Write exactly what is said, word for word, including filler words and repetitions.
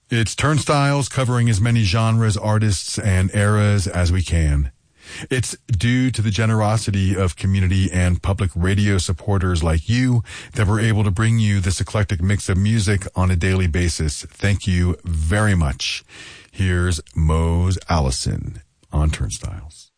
It's Turnstiles, covering as many genres, artists, and eras as we can. It's due to the generosity of community and public radio supporters like you that we're able to bring you this eclectic mix of music on a daily basis. Thank you very much. Here's Mose Allison on Turnstiles.